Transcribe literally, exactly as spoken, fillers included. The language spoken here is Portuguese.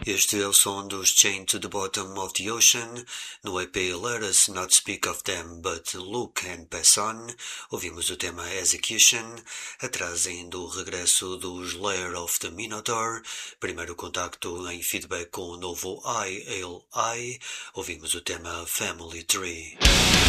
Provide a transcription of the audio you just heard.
Este é o som dos Chained to the Bottom of the Ocean, no E P Let Us Not Speak of Them But Look and Pass On. Ouvimos o tema Execution, atrás ainda o regresso dos Lair of the Minotaur, primeiro contacto em feedback com o novo I Ale I, ouvimos o tema Family Tree.